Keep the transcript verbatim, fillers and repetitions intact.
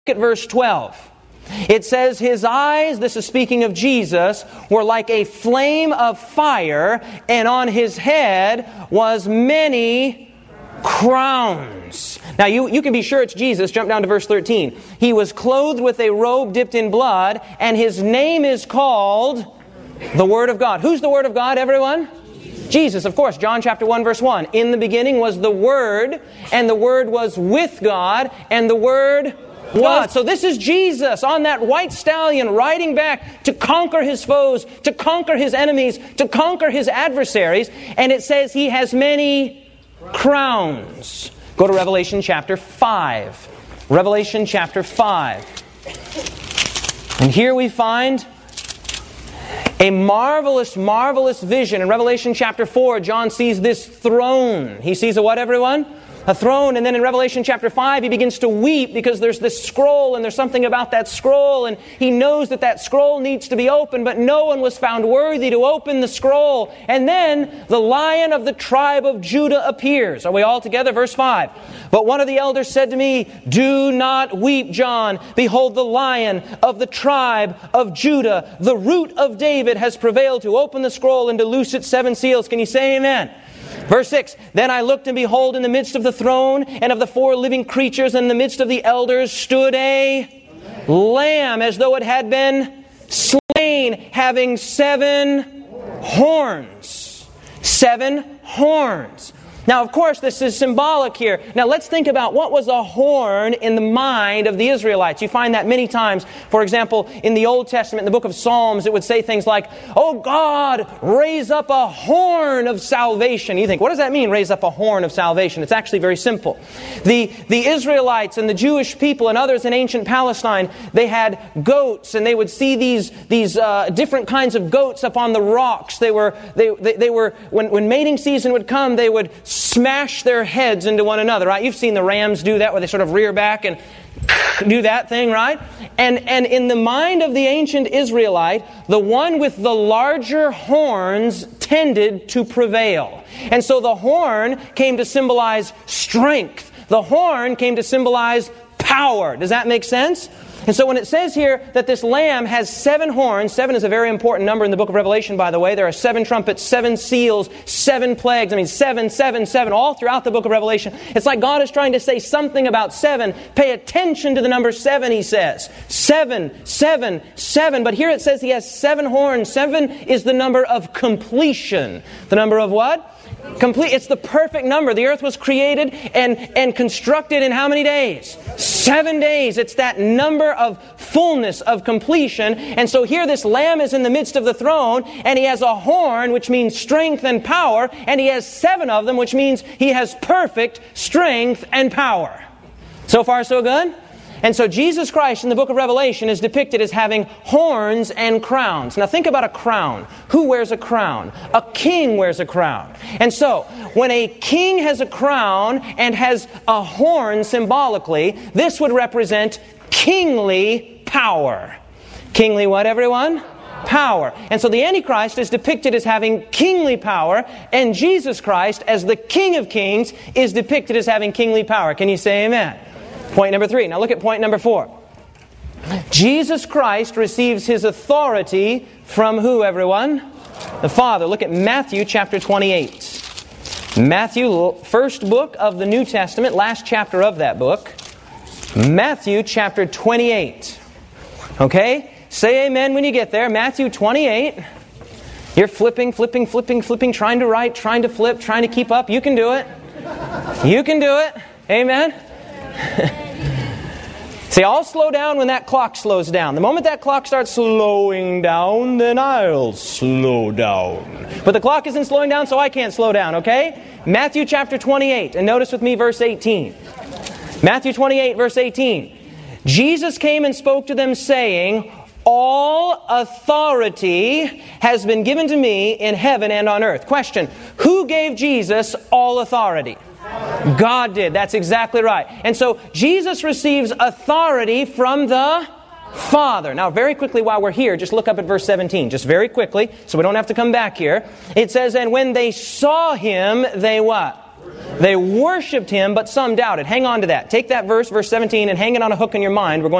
Look at verse twelve. It says, his eyes, this is speaking of Jesus, were like a flame of fire, and on his head was many crowns. Now you, you can be sure it's Jesus. Jump down to verse thirteen. He was clothed with a robe dipped in blood, and his name is called the Word of God. Who's the Word of God, everyone? Jesus, of course. John chapter one, verse one. In the beginning was the Word, and the Word was with God, and the Word was. So this is Jesus on that white stallion riding back to conquer his foes, to conquer his enemies, to conquer his adversaries. And it says he has many crowns. Go to Revelation chapter five. Revelation chapter five. And here we find a marvelous, marvelous vision. In Revelation chapter four, John sees this throne. He sees a what, everyone? A throne. And then in Revelation chapter five, he begins to weep because there's this scroll, and there's something about that scroll, and he knows that that scroll needs to be opened, but no one was found worthy to open the scroll. And then the Lion of the tribe of Judah appears. Are we all together? Verse five. But one of the elders said to me, do not weep, John. Behold, the Lion of the tribe of Judah, the root of David, has prevailed to open the scroll and to loose its seven seals. Can you say amen? Verse six, then I looked, and behold, in the midst of the throne and of the four living creatures and in the midst of the elders stood a lamb, as though it had been slain, having seven horns. Seven horns. Now, of course, this is symbolic here. Now, let's think about what was a horn in the mind of the Israelites. You find that many times. For example, in the Old Testament, in the book of Psalms, it would say things like, oh God, raise up a horn of salvation. You think, what does that mean, raise up a horn of salvation? It's actually very simple. The, the Israelites and the Jewish people and others in ancient Palestine, they had goats, and they would see these, these uh, different kinds of goats up on the rocks. They were, they, they, they were when, when mating season would come, they would smash their heads into one another, right? You've seen the rams do that, where they sort of rear back and do that thing, right? And and in the mind of the ancient Israelite, the one with the larger horns tended to prevail. And so the horn came to symbolize strength. The horn came to symbolize power. Does that make sense? And so when it says here that this lamb has seven horns, seven is a very important number in the book of Revelation, by the way. There are seven trumpets, seven seals, seven plagues. I mean, seven, seven, seven, all throughout the book of Revelation. It's like God is trying to say something about seven. Pay attention to the number seven, he says. Seven, seven, seven. But here it says he has seven horns. Seven is the number of completion. The number of what? Complete. It's the perfect number. The earth was created and, and constructed in how many days? Seven days. It's that number of fullness, of completion. And so here this lamb is in the midst of the throne, and he has a horn, which means strength and power, and he has seven of them, which means he has perfect strength and power. So far, so good? And so Jesus Christ in the book of Revelation is depicted as having horns and crowns. Now think about a crown. Who wears a crown? A king wears a crown. And so when a king has a crown and has a horn symbolically, this would represent kingly power. Kingly what, everyone? Power. And so the Antichrist is depicted as having kingly power, and Jesus Christ, as the King of Kings, is depicted as having kingly power. Can you say amen? Point number three. Now look at point number four. Jesus Christ receives His authority from who, everyone? The Father. Look at Matthew chapter twenty-eight. Matthew, first book of the New Testament, last chapter of that book. Matthew chapter twenty-eight. Okay? Say amen when you get there. Matthew twenty-eight. You're flipping, flipping, flipping, flipping, trying to write, trying to flip, trying to keep up. You can do it. You can do it. Amen? See, I'll slow down when that clock slows down. The moment that clock starts slowing down, then I'll slow down. But the clock isn't slowing down, so I can't slow down, okay? Matthew chapter twenty-eight, and notice with me verse eighteen. Matthew twenty-eight, verse eighteen. Jesus came and spoke to them, saying, all authority has been given to me in heaven and on earth. Question, who gave Jesus all authority? God did. That's exactly right. And so Jesus receives authority from the Father. Now, very quickly while we're here, just look up at verse seventeen. Just very quickly, so we don't have to come back here. It says, and when they saw Him, they what? They worshiped Him, but some doubted. Hang on to that. Take that verse, verse seventeen, and hang it on a hook in your mind. We're going